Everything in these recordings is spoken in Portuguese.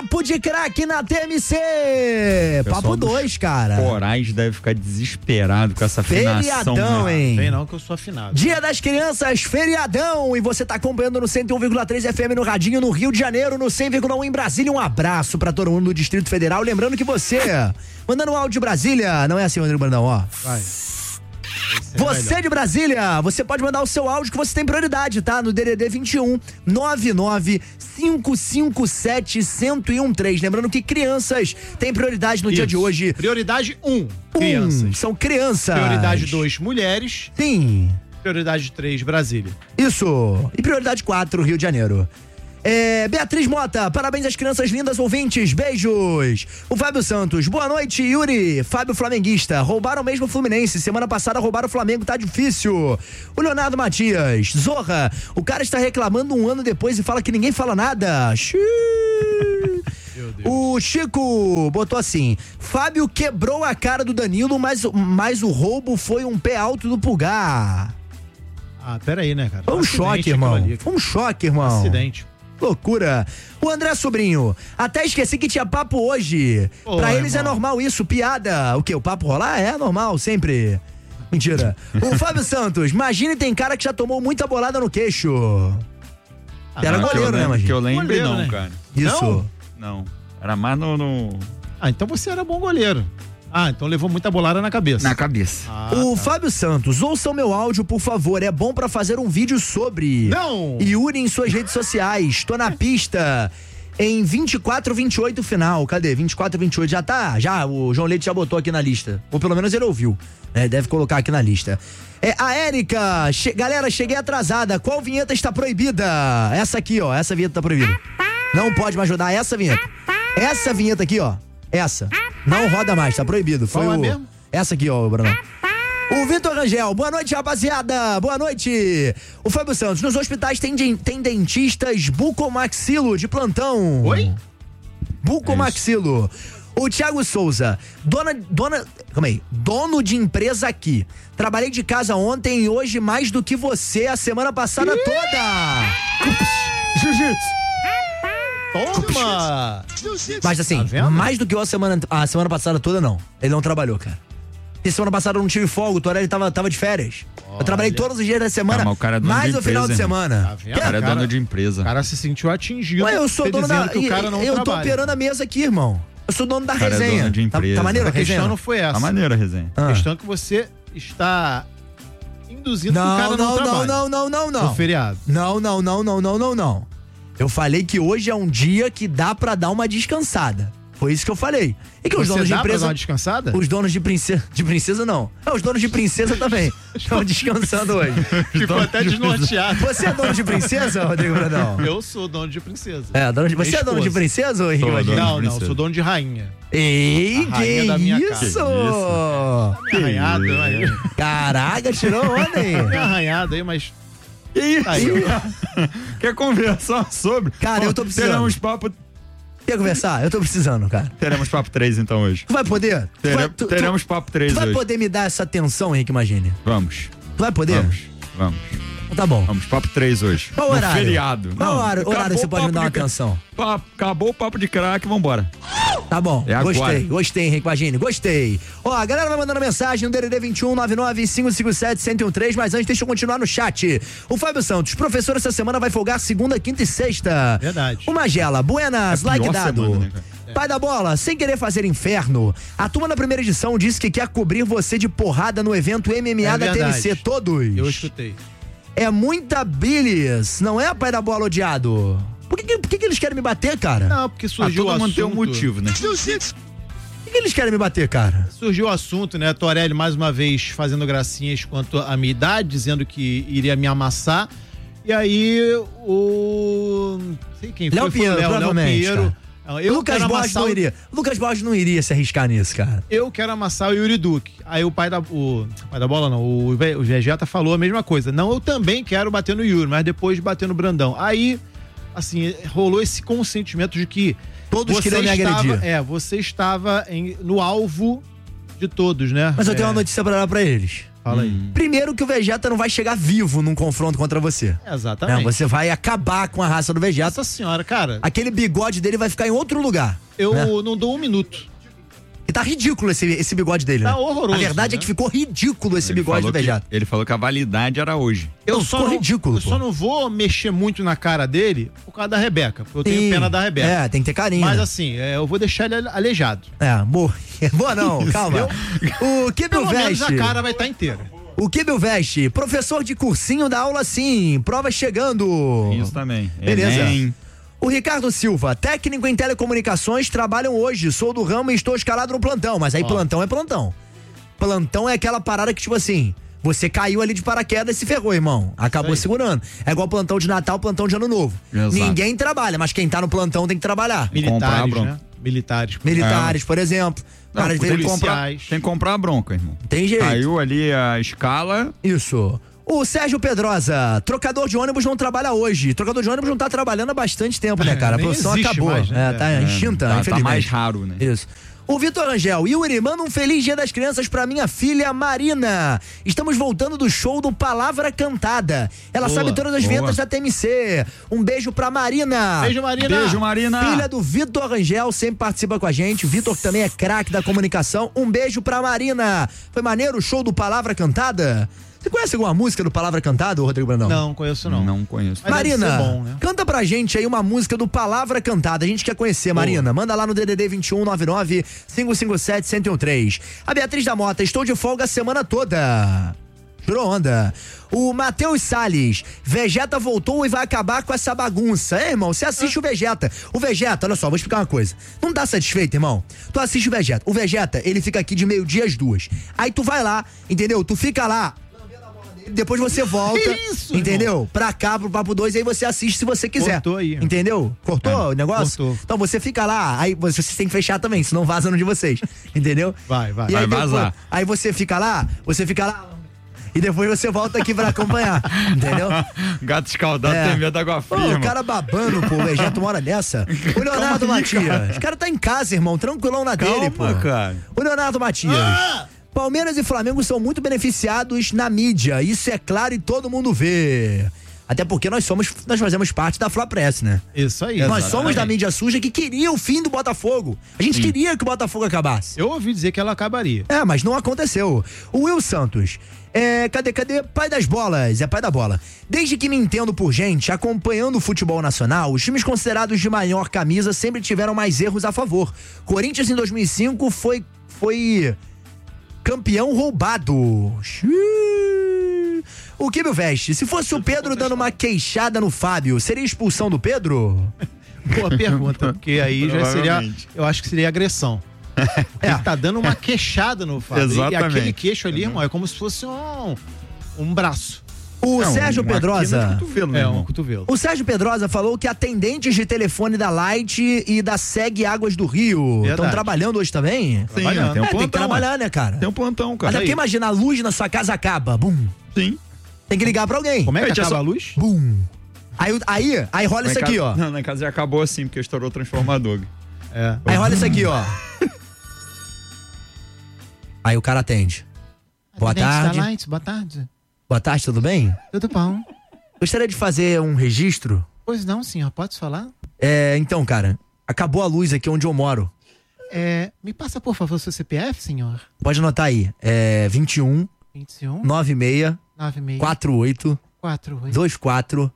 Papo de Craque na TMC. Papo 2, cara. Corais deve ficar desesperado com essa afinação. Feriadão, hein? Vem não que eu sou afinado. Dia das Crianças, feriadão. E você tá acompanhando no 101,3 FM no Radinho, no Rio de Janeiro, no 100,1 em Brasília. Um abraço pra todo mundo do Distrito Federal. Lembrando que você, mandando um áudio de Brasília, não é assim, Rodrigo Brandão, ó. Vai. Você de Brasília, você pode mandar o seu áudio que você tem prioridade, tá? No DDD 21 99 557 1013. Lembrando que crianças têm prioridade no dia de hoje. Prioridade 1, crianças. São crianças. Prioridade 2, mulheres. Sim. Prioridade 3, Brasília. Isso. E prioridade 4, Rio de Janeiro. Beatriz Mota, parabéns às crianças lindas ouvintes, beijos. O Fábio Santos, boa noite, Yuri. Fábio flamenguista, roubaram mesmo o Fluminense, semana passada roubaram o Flamengo, tá difícil. O Leonardo Matias, Zorra, o cara está reclamando um ano depois e fala que ninguém fala nada. O Chico botou assim: Fábio quebrou a cara do Danilo, mas o roubo foi um pé alto do Pulgar. Ah, peraí, né, cara? Foi um choque, irmão. Foi um choque, irmão. Acidente. Loucura. O André Sobrinho, até esqueci que tinha papo hoje. Pra eles é normal isso, piada. O quê? O papo rolar? É normal, sempre. Mentira. O Fábio Santos, imagine, tem cara que já tomou muita bolada no queixo. Era goleiro, né, imagina? Que eu lembro, Goleiro, não, né? cara. Isso. Não. Era mais no... Ah, então você era bom goleiro. Ah, então levou muita bolada na cabeça. Na cabeça. O Fábio Santos, ouçam meu áudio, por favor. É bom pra fazer um vídeo sobre. Não! Yuri em suas redes sociais. Tô na pista em 24-28 final. Cadê? 24-28. Já tá? Já. O João Leite já botou aqui na lista. Ou pelo menos ele ouviu. Deve colocar aqui na lista. A Érica. Galera, cheguei atrasada. Qual vinheta está proibida? Essa aqui, ó. Essa vinheta tá proibida. Não pode mais rodar essa vinheta. Essa vinheta aqui, ó. Essa. Não roda mais, tá proibido. Foi Qual é mesmo? Essa aqui, ó, Bruno. O Vitor Rangel, boa noite, rapaziada. Boa noite. O Fábio Santos, nos hospitais tem dentistas bucomaxilo de plantão. Oi? Bucomaxilo. O Thiago Souza, dono de empresa aqui. Trabalhei de casa ontem e hoje mais do que você a semana passada toda. Jiu-jitsu. Toma! Mas assim, Tá vendo? mais do que eu a semana passada toda, não. Ele não trabalhou, cara. E semana passada eu não tive folga, o Torelli tava de férias. Eu trabalhei todos os dias da semana, Mas o cara é dono mais de no final de empresa, semana. Tá vendo? O cara é dono de empresa. O cara se sentiu atingido. Ué, eu sou você dono dizendo da... que o cara não eu tô trabalha. operando a mesa aqui, irmão. Eu sou dono da cara é resenha. dono de empresa. Tá maneiro a A questão resenha? não foi essa. Tá maneira a resenha. A questão é que você está induzindo que o cara não trabalha. Não. No feriado. Não. Eu falei que hoje é um dia que dá pra dar uma descansada. Foi isso que eu falei. E que os Você donos de dá pra empresa... dar uma descansada? Os donos de princesa... De princesa, não. Os donos de princesa também estão descansando hoje. Ficou até desnorteado. Você é dono de princesa, Rodrigo Brandão? Eu sou dono de princesa. Você é dono de princesa, ou Henrique Sou Vadinho? dono de Não, princesa. sou dono de rainha. Ei, A rainha da que minha isso? casa. Minha arranhada aí. Caraca, tirou onda, hein? Minha arranhada aí, mas... Que isso? Aí, Quer conversar sobre? Cara, eu tô precisando. Quer conversar? Eu tô precisando, cara. Teremos papo 3 então hoje. Tu vai poder? Teremos papo 3 Tu vai hoje. poder me dar essa atenção, Henrique Magini? Vamos. Tu vai poder? Vamos. Tá bom. Vamos, papo 3 hoje. Qual No horário? feriado. Qual horário que você pode me dar uma atenção? Acabou o papo de craque, vambora. Tá bom, É agora. gostei, Henrique Magini, gostei. Ó, a galera vai mandando mensagem no DDD 21 99 557 1013, mas antes deixa eu continuar no chat. O Fábio Santos, professor, essa semana vai folgar segunda, quinta e sexta. Verdade. O Magela, buenas, É a like pior dado. semana, né, cara? Pai da bola, sem querer fazer inferno, a turma da primeira edição disse que quer cobrir você de porrada no evento MMA da verdade. TMC, todos. Eu escutei. É muita bilis, não é, pai da bola odiado? Por que eles querem me bater, cara? Não, porque surgiu o todo mundo assunto. tem um motivo, né? Por que eles querem me bater, cara? Surgiu o assunto, né? Torelli mais uma vez fazendo gracinhas quanto à minha idade, dizendo que iria me amassar. E aí o... não sei quem Léo foi, Pinheiro, Léo provavelmente, Pinheiro. Eu Lucas quero Borges amassar não iria. Lucas Borges não iria se arriscar nisso, cara. Eu quero amassar o Yuri Duque. Aí o pai da bola não, o Vegeta falou a mesma coisa. Não, eu também quero bater no Yuri, mas depois de bater no Brandão. Aí, assim, rolou esse consentimento de que todos queriam me agredir. Você estava no alvo de todos, né? Mas eu tenho uma notícia pra dar pra eles. Fala aí. Primeiro que o Vegeta não vai chegar vivo num confronto contra você. Exatamente. Você vai acabar com a raça do Vegeta. Nossa senhora, cara. Aquele bigode dele vai ficar em outro lugar. Eu né? não dou um minuto. E tá ridículo esse bigode dele, Tá né? horroroso, A verdade né? é que ficou ridículo esse bigode do Vegeta. Ele falou que a validade era hoje. Ficou ridículo. Eu só não vou mexer muito na cara dele por causa da Rebeca. Porque eu tenho pena da Rebeca. É, tem que ter carinho. Mas né? assim, eu vou deixar ele aleijado. Boa não, calma. O Kibel Pelo menos Veste. a cara vai estar inteira. O Kibel Veste, professor de cursinho da aula sim, prova chegando. Isso também. Beleza. Enem. O Ricardo Silva, técnico em telecomunicações, trabalham hoje, sou do ramo e estou escalado no plantão, mas aí plantão é plantão. Plantão é aquela parada que tipo assim, você caiu ali de paraquedas e se ferrou, irmão. Acabou segurando. É igual plantão de Natal, plantão de Ano Novo. Exato. Ninguém trabalha, mas quem tá no plantão tem que trabalhar. Militares, né? Militares, por exemplo. Não, Cara, tem policiais. que comprar a bronca, irmão. Tem jeito. Caiu ali a escala. Isso. O Sérgio Pedrosa, trocador de ônibus não trabalha hoje. Trocador de ônibus não tá trabalhando há bastante tempo, né, cara? A Nem profissão existe acabou. mais, né? Tá extinta, Tá infelizmente. mais raro, né? Isso. O Vitor Angel, Yuri, manda um feliz dia das crianças pra minha filha Marina. Estamos voltando do show do Palavra Cantada. Ela sabe todas as vinhetas da TMC. Um beijo pra Marina. Beijo, Marina. Beijo, Marina. Filha do Vitor Angel, sempre participa com a gente. O Vitor também é craque da comunicação. Um beijo pra Marina. Foi maneiro o show do Palavra Cantada? Você conhece alguma música do Palavra Cantada, Rodrigo Brandão? Não, conheço não. Não conheço. Mas deve Marina, ser bom, né? canta pra gente aí uma música do Palavra Cantada. A gente quer conhecer, Marina. Manda lá no DDD 2199 557 1013. A Beatriz da Mota, estou de folga a semana toda. Tirou onda. O Matheus Salles, Vegeta voltou e vai acabar com essa bagunça. Irmão, você assiste o Vegeta. O Vegeta, olha só, vou explicar uma coisa. Não tá satisfeito, irmão? Tu assiste o Vegeta. O Vegeta, ele fica aqui de meio-dia às 2. Aí tu vai lá, entendeu? Tu fica lá. Depois você volta, entendeu? Irmão. Pra cá, pro Papo 2, aí você assiste se você quiser. Cortou aí. Entendeu? Cortou o negócio? Cortou. Então você fica lá, aí vocês têm que fechar também, senão vaza no de vocês. Entendeu? Vai. E aí, Vai vazar. Aí você fica lá. E depois você volta aqui pra acompanhar, entendeu? Gato escaldado tem medo da água fria, Pô, o irmão. cara babando, pô, o Vegeta uma hora dessa. O Leonardo Matias. O cara tá em casa, irmão, tranquilão na dele, pô. Cara. O Leonardo Matias. Palmeiras e Flamengo são muito beneficiados na mídia, isso é claro e todo mundo vê. Até porque nós fazemos parte da Fla Press, né? Isso aí. Nós somos da mídia suja que queria o fim do Botafogo. A gente queria que o Botafogo acabasse. Eu ouvi dizer que ela acabaria. Mas não aconteceu. O Will Santos. Cadê? Pai das bolas, é pai da bola. Desde que me entendo por gente, acompanhando o futebol nacional, os times considerados de maior camisa sempre tiveram mais erros a favor. Corinthians em 2005 foi campeão roubado. O Kibel Veste, se fosse o Pedro dando uma queixada no Fábio, seria expulsão do Pedro? Boa pergunta, porque aí já seria, eu acho que seria agressão. Porque ele tá dando uma queixada no Fábio. Exatamente. E aquele queixo ali, irmão, é como se fosse um braço. O Sérgio Pedrosa. Um cotovelo. O Sérgio Pedrosa falou que atendentes de telefone da Light e da Seg Águas do Rio estão trabalhando hoje também? Sim, tem um plantão. Tem que trabalhar, né, cara? Tem um plantão, cara. Até porque imagina, a luz na sua casa acaba. Bum. Sim. Tem que ligar pra alguém. Como é que acaba a luz? Bum. Aí rola isso aqui, ó. Não, na casa já acabou assim, porque estourou o transformador. Aí rola isso aqui, ó. Aí o cara atende. Boa tarde. Light, boa tarde. Boa tarde, tudo bem? Tudo bom? Gostaria de fazer um registro. Pois não, senhor, pode falar? Então, cara, acabou a luz aqui onde eu moro. Me passa, por favor, seu CPF, senhor. Pode anotar aí. 21 96 48 24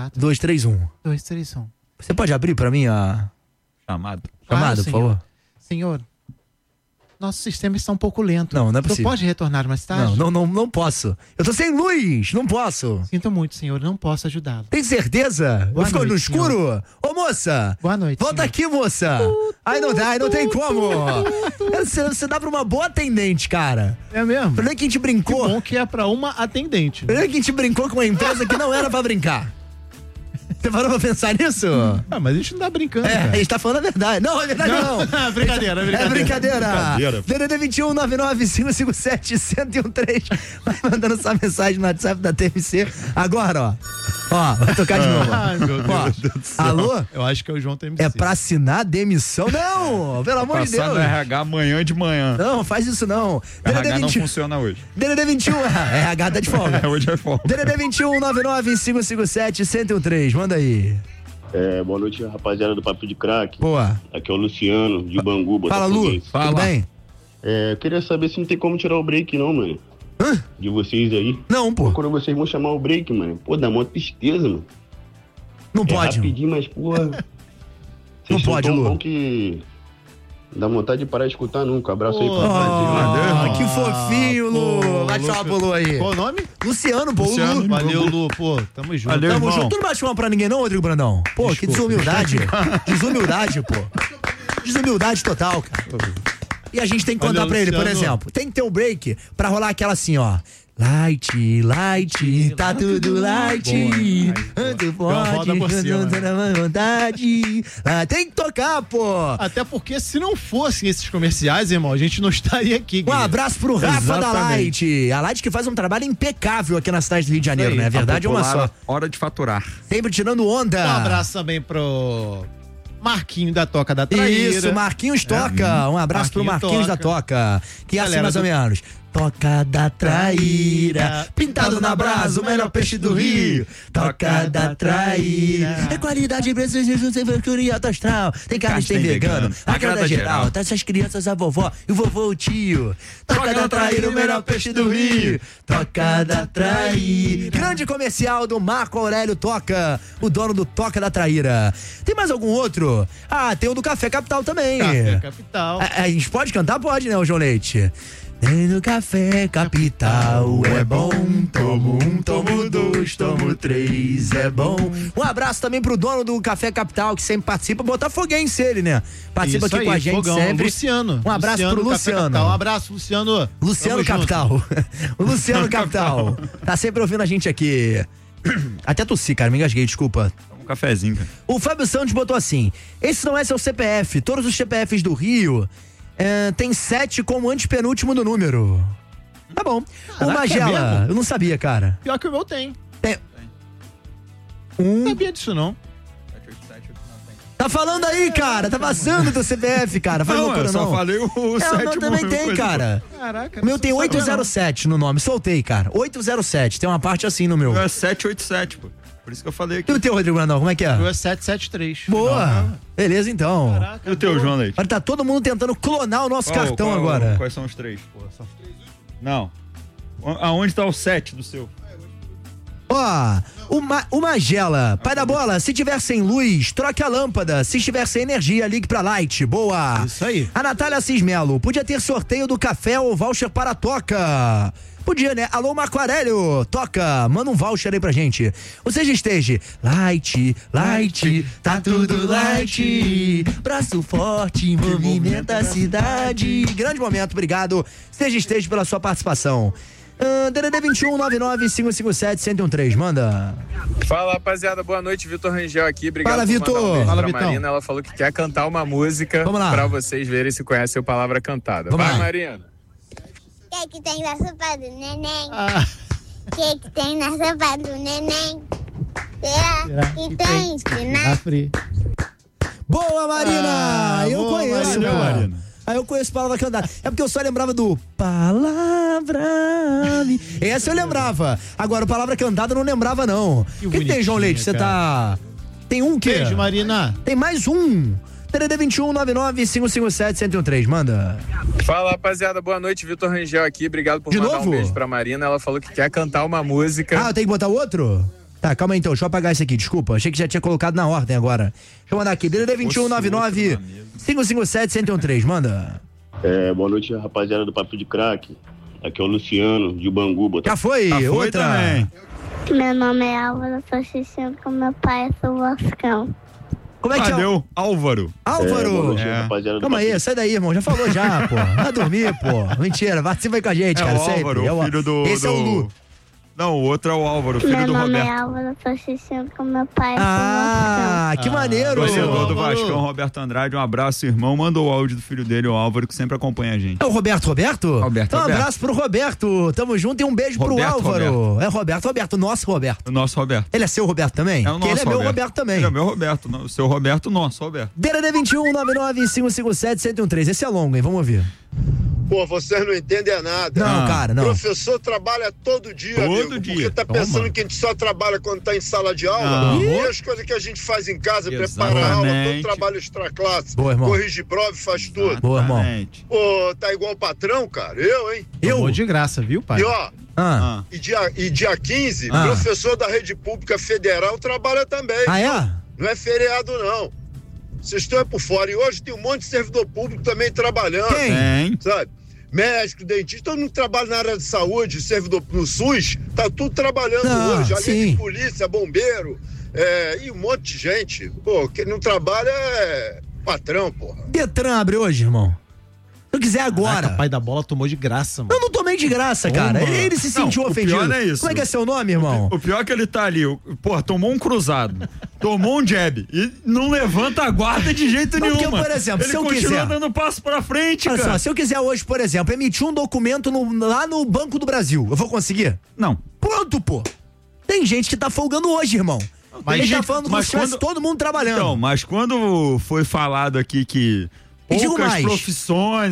231. Você pode abrir pra mim a... Chamado, por favor? Senhor, nosso sistema está um pouco lento. Não é possível. Você pode retornar mais tarde? Não posso. Eu tô sem luz, não posso. Sinto muito, senhor, não posso ajudá-lo. Tem certeza? Boa Ficou noite, no escuro? senhor. Ô, moça! Boa noite, volta senhor. aqui, moça! Aí não dá, aí não tem como! Você dá pra uma boa atendente, cara. É mesmo? Primeiro que a gente brincou. Que bom que é pra uma atendente. Primeiro que a gente brincou com uma empresa que não era pra brincar. Você parou pra pensar nisso? Ah, mas a gente não tá brincando, A cara. gente tá falando a verdade. Não, é verdade não. Brincadeira. É brincadeira. DDD 21 99 557 1013. Vai mandando sua mensagem no WhatsApp da TMC. Agora, ó, vai tocar de novo. Ai, meu Ó, Deus do céu. alô? Eu acho que é o João TMC. É pra assinar demissão? Não, pelo amor de Deus. Passar no RH amanhã de manhã. Não, faz isso não. RH não funciona hoje. DDD 21, RH tá de folga. Hoje é folga. DDD 21 99 557 1013. Manda aí. Boa noite, rapaziada do Papo de Crack. Boa. Aqui é o Luciano, de Bangu, Fala, Lu. Botafoguense. Tudo bem? Eu queria saber se não tem como tirar o break, não, mano. Hã? De vocês aí. Não, pô. Quando vocês vão chamar o break, mano. Pô, dá uma tristeza, mano. Não pode. Rapidinho, mas, porra. Não Vocês são pode, tão Lu. bom que dá vontade de parar de escutar nunca. Abraço aí pra Oh, vocês. que fofinho, Lu. Bate uma pro Lu aí. Qual o nome? Luciano, pô. Luciano. Lu. Valeu, Lu. Pô, tamo junto. Valeu, Tamo irmão. junto. Tu não bate uma pra ninguém não, Rodrigo Brandão? Pô, que desumildade. Desumildade, pô. Desumildade total, cara. E a gente tem que contar Valeu, pra ele, por Luciano. exemplo, tem que ter um break pra rolar aquela assim, ó. Light, light, tá tudo light. Ando roda forte, por cima, ando na vontade. Ah, tem que tocar, pô. Até porque se não fossem esses comerciais, irmão, a gente não estaria aqui. Um abraço pro Rafa da Exatamente. Light. A Light que faz um trabalho impecável aqui na cidade do Rio de Janeiro, aí. né? A verdade é uma só. Popular, hora de faturar. Sempre tirando onda. Um abraço também pro Marquinho da Toca da Traíra. Isso, Marquinhos Toca. Um abraço pro Marquinhos da Toca. Que é assim Galera mais ou do- menos. Toca da Traíra, pintado na brasa, o melhor peixe do Rio. Toca da Traíra. É qualidade, preço, Jesus, sem frescura e alto astral. Tem carne, tem vegano, agrada geral. Traz as crianças, a vovó e o vovô, o tio. Toca da Traíra, o melhor peixe do Rio. Toca da Traíra. Grande comercial do Marco Aurélio Toca, o dono do Toca da Traíra. Tem mais algum outro? Ah, tem o do Café Capital também. Café Capital. A gente pode cantar? Pode, né, o João Leite? No Café Capital é bom, tomo um, tomo dois, tomo três, é bom. Um abraço também pro dono do Café Capital, que sempre participa, botafoguense ele, né? Participa Isso aqui com aí, a gente Fogão. sempre. Luciano. Um abraço pro do Café Luciano. Capital. Um abraço, Luciano. Luciano Tamo Capital. O Luciano Capital. Tá sempre ouvindo a gente aqui. Até tossi, cara, me engasguei, desculpa. Um cafezinho, cara. O Fábio Santos botou assim: esse não é seu CPF. Todos os CPFs do Rio tem 7 como antepenúltimo do número. Tá bom. O Caraca, Magela, é mesmo? eu não sabia, cara. Pior que o meu tem. Um. Não sabia disso, não. Tá falando aí, cara. Tá vazando teu CPF, cara. Faz Não, loucura, eu só não. falei o O sétimo. meu também tem, coisa. cara. Caraca. O meu tem 807 no nome. Soltei, cara. 807. Tem uma parte assim no meu. O meu é 787, pô. Por isso que eu falei E aqui. o teu, Rodrigo Brandão, como é que é? O meu é 773. Boa. Beleza, então. Caraca. E o teu, João Leite? Olha, tá todo mundo tentando clonar o nosso cartão Qual- agora. Quais são os 3? Não. Aonde tá o 7 do seu? Ó, o Magela, pai da bola, se tiver sem luz, troque a lâmpada. Se estiver sem energia, ligue pra Light. Boa. Isso aí. A Natália Cismelo, podia ter sorteio do café ou voucher para a Toca. Podia, né? Alô, Marco Aurélio, Toca, manda um voucher aí pra gente. O Seja Esteja, Light, Light, tá tudo light. Braço forte, movimenta a cidade. Grande momento, obrigado. Seja Esteja pela sua participação. DDD 21 99 557 1013, manda. Fala, rapaziada, boa noite, Vitor Rangel aqui, obrigado Fala, por Vitor. mandar um beijo Fala, pra Vitão. Marina, ela falou que quer cantar uma música Vamos lá. pra vocês verem se conhecem a palavra cantada. Vamos Vai, lá. Marina. O que tem na sopa do neném? Ah, O que tem na sopa do neném? Será que tem espinafre? Boa, Marina! Eu boa, conheço, Marina. pô. Marina. Aí eu conheço palavra cantada. É porque eu só lembrava do palavra. Essa eu lembrava. Agora, palavra cantada eu não lembrava, não. O que tem, João Leite? Você tá. Tem um quê? beijo, Marina. Tem mais um. TDD 21 99 557 1013, manda. Fala, rapaziada, boa noite, Vitor Rangel aqui, obrigado por De mandar novo? um beijo pra Marina, ela falou que quer cantar uma música. Ah, eu tenho que botar outro? Tá, calma aí então, deixa eu apagar esse aqui, desculpa. Achei que já tinha colocado na ordem agora. Deixa eu mandar aqui, DDD 21 99 557 1013, manda. Boa noite, rapaziada do Papo de Crack. Aqui é o Luciano, de Bangu, Já foi, Foi outra. também. Meu nome é Álvaro, sou assistindo com meu pai, sou Vascão. Como é que é? Valeu, Álvaro. Boa Álvaro. noite, É. rapaziada do Calma Papo aí, sai daí, irmão. Já falou já, pô. Vai dormir, pô. Mentira, participa aí com a gente, É cara. o Álvaro, sempre. o filho do... Esse é o Lu. Não, o outro é o Álvaro, filho Meu do nome é Roberto. Álvaro, tô assistindo com meu pai. Que maneiro. Torcedor do Álvaro. Vascão, Roberto Andrade, um abraço, irmão. Manda o áudio do filho dele, o Álvaro, que sempre acompanha a gente. É o Roberto? Roberto, Então, um Roberto. abraço pro Roberto. Tamo junto e um beijo pro Roberto, Álvaro. É Roberto, nosso Roberto. O nosso Roberto. Ele é seu Roberto também? É o nosso Porque ele é meu Roberto também. Ele é meu Roberto. O seu Roberto, nosso Roberto. DDD 21 99557 1013. Esse é longo, hein? Vamos ouvir. Pô, vocês não entendem nada. Não, cara, não. Professor trabalha todo dia, Todo amigo, dia. porque tá pensando que a gente só trabalha quando tá em sala de aula. Não. E as coisas que a gente faz em casa, prepara a aula, todo trabalho extra classe. Boa, irmão. Corrige prova e faz tudo. Boa, irmão. Exatamente. Pô, tá igual o patrão, cara. Eu, hein? Tomou de graça, viu, pai? E ó, Ah, e dia 15, Ah. professor da rede pública federal trabalha também. ah é? Não é feriado, não. Vocês estão por fora. E hoje tem um monte de servidor público também trabalhando. Quem? Tem. Sabe? Médico, dentista, todo mundo trabalha na área de saúde, servidor no SUS, tá tudo trabalhando hoje, além sim. de polícia, bombeiro, e um monte de gente. Pô, quem não trabalha é patrão, porra. Detran abre hoje, irmão. Se eu quiser agora. Caraca, pai da bola tomou de graça, mano. Eu não tomei de graça, cara. Toma. Ele se sentiu Não, o ofendido. pior não é isso. Como é que é seu nome, irmão? O pior é que ele tá ali, pô, tomou um cruzado, tomou um jab e não levanta a guarda de jeito Não, nenhum. porque, por exemplo, ele se eu continua quiser- dando passo pra frente, Olha cara. só, se eu quiser hoje, por exemplo, emitir um documento lá no Banco do Brasil, eu vou conseguir? Não. Pronto, pô. Tem gente que tá folgando hoje, irmão. Mas, Ele tá gente, falando como mas se tivesse quando- todo mundo trabalhando. Então, mas quando foi falado aqui que E digo poucas mais. profissões